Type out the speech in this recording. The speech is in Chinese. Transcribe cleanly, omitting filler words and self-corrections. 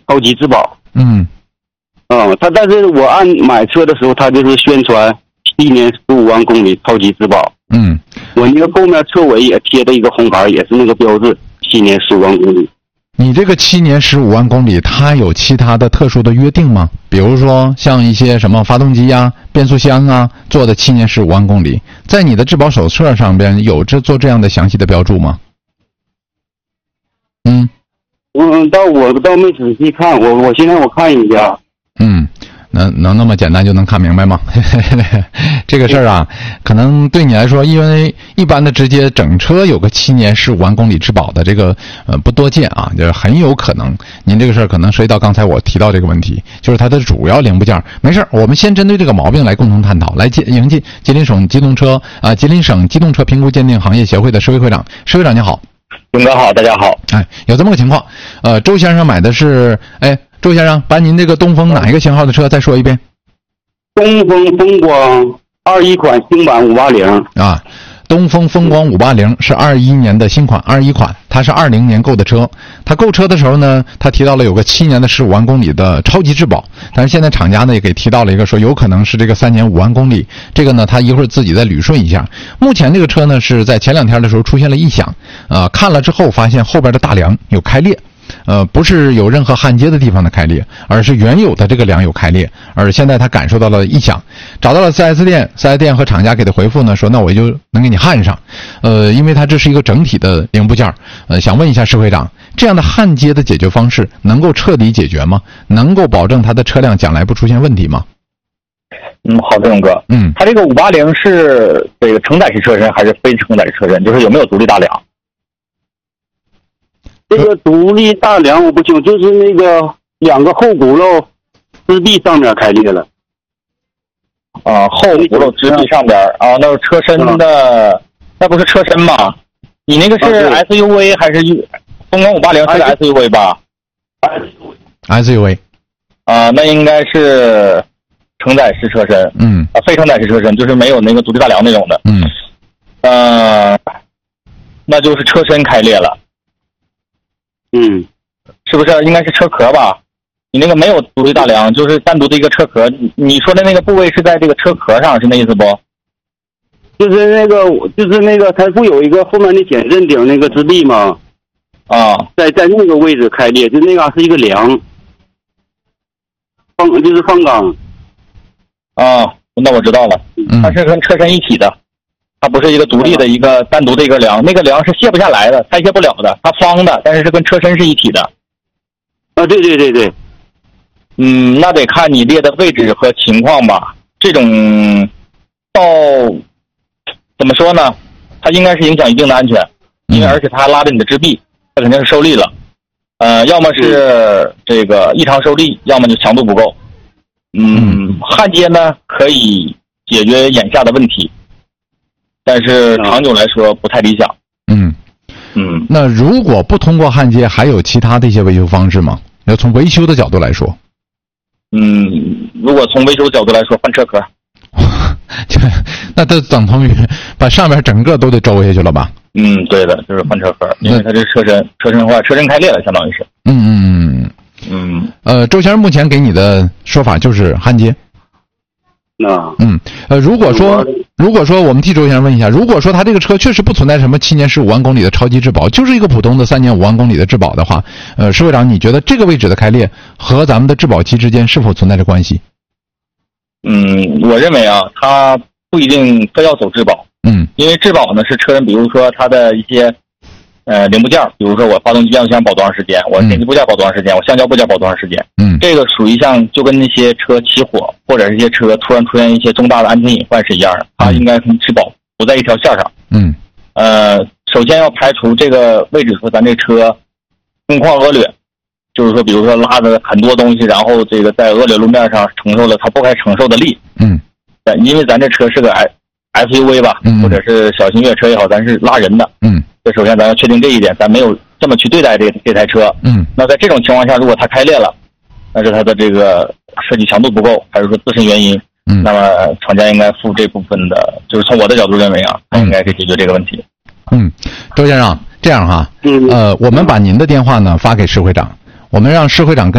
超级质保。但是我按买车的时候，他就是宣传7年15万公里超级质保。我那个后面车尾也贴的一个红牌，也是那个标志，7年15万公里。 你这个7年15万公里，它有其他的特殊的约定吗？比如说像一些什么发动机啊、变速箱啊做的7年15万公里，在你的质保手册上边有做这样的详细的标注吗？ 我倒没仔细看，我现在我看一下。 能那么简单就能看明白吗？这个事儿啊，可能对你来说，因为一般的直接整车有个7年15万公里质保的这个不多见啊，就是很有可能您这个事儿可能涉及到刚才我提到这个问题，就是它的主要零部件。没事，我们先针对这个毛病来共同探讨，来迎接吉林省机动车评估鉴定行业协会的施会长。施会长你好。 勇哥好，大家好。 有这么个情况，周先生买的是周先生，把您这个东风哪一个型号的车再说一遍？ 东风风光21款新版580 啊，东风风光580是21年的新款，21款，它是20年购的车。他购车的时候呢，他提到了有个7年的15万公里的超级质保，但是现在厂家呢也给提到了一个说有可能是这个3年5万公里，这个呢他一会儿自己再捋顺一下。目前这个车呢是在前2天的时候出现了异响，看了之后发现后边的大梁有开裂。不是有任何焊接的地方的开裂，而是原有的这个梁有开裂，而现在他感受到了异响，找到了 4S 店和厂家给的回复呢说那我就能给你焊上，因为它这是一个整体的零部件，想问一下施会长，这样的焊接的解决方式能够彻底解决吗？能够保证他的车辆将来不出现问题吗？ 好的，勇哥。它这个580是这个承载式车身还是非承载式车身？就是有没有独立大梁？ 这个独立大梁我不清，就是那个2个后轱辘支臂上面开裂了。 后轱辘支臂上边那是车身的，那不是车身吗？你那个是 SUV 还是风光580是个 SUV 吧 ？SUV。 那应该是承载式车身。非承载式车身就是没有那个独立大梁那种的。那就是车身开裂了。是不是应该是车壳吧？你那个没有独立大梁，就是单独的一个车壳。你说的那个部位是在这个车壳上，是那意思不？ 就是那个，它不有一个后面的减震顶那个支臂吗？在那个位置开裂，就那个是一个梁，就是放钢。 那我知道了，它是跟车身一体的。它不是一个独立的一个单独的一个梁，那个梁是卸不下来的，拆卸不了的，它方的，但是是跟车身是一体的。 对。 那得看你列的位置和情况吧。这种怎么说呢？它应该是影响一定的安全，因为而且它还拉着你的支臂，它肯定是受力了。要么是这个异常受力，要么就强度不够。焊接呢可以解决眼下的问题。但是长久来说不太理想。 那如果不通过焊接，还有其他的一些维修方式吗？要从维修的角度来说。 如果从维修角度来说，换车壳。 那这等同于把上面整个都得周下去了吧？ 对的，就是换车壳，因为它这车身坏，车身开裂了，相当于是。 周先生目前给你的说法就是焊接。如果说我们替周先生问一下，如果说他这个车确实不存在什么7年15万公里的超级质保，就是一个普通的3年5万公里的质保的话，施会长，你觉得这个位置的开裂和咱们的质保期之间是否存在着关系？ 我认为它不一定非要走质保。因为质保呢是车身，比如说它的一些零部件，比如说我发动机变速箱保多长时间，我电机部件保多长时间，我橡胶部件保多长时间。这个属于就跟那些车起火或者是一些车突然出现一些重大的安全隐患是一样的，它应该跟质保不在一条线上。首先要排除这个位置和咱这车工况恶劣，就是说比如说拉的很多东西，然后这个在恶劣路面上承受了它不该承受的力。因为咱这车是个 SUV 吧，或者是小型越野车也好，咱是拉人的。这首先咱要确定这一点，咱没有这么去对待这台车。那在这种情况下，如果它开裂了，那是它的这个设计强度不够，还是说自身原因？那么厂家应该负这部分的，就是从我的角度认为它应该可以解决这个问题。 周先生，这样哈，我们把您的电话呢发给施会长，我们让施会长跟